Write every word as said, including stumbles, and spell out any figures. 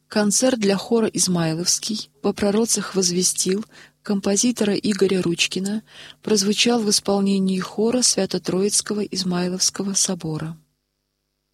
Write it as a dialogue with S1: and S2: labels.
S1: Концерт для хора «Измайловский» по пророцах возвестил композитора Игоря Ручкина прозвучал в исполнении хора Свято-Троицкого Измайловского собора.